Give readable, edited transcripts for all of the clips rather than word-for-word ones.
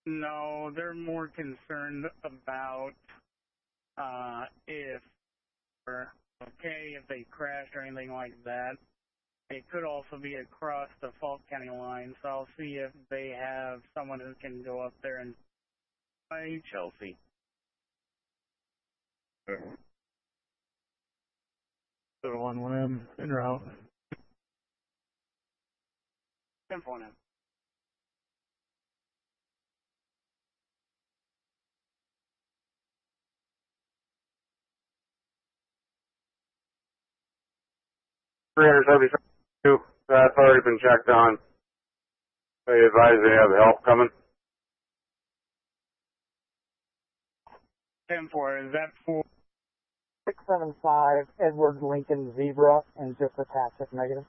No, they're more concerned about if or okay if they crash or anything like that. It could also be across the Falk County line, so I'll see if they have someone who can go up there and by Chelsea. So 1-1M en route. 10-4M. That's already been checked on. They advise they have help coming. 10-4, is that for 675 Edward Lincoln Zebra and just attach if negative.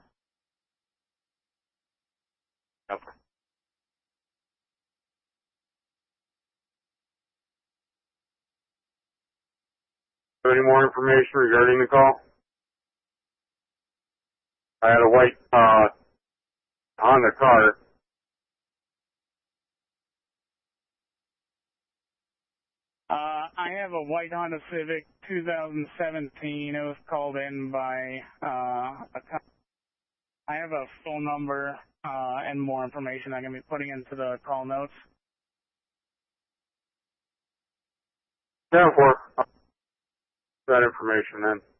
Yep. Any more information regarding the call? I had a white Honda car. I have a white Honda Civic 2017. It was called in by I have a phone number and more information I can be putting into the call notes. 10-4. That information then.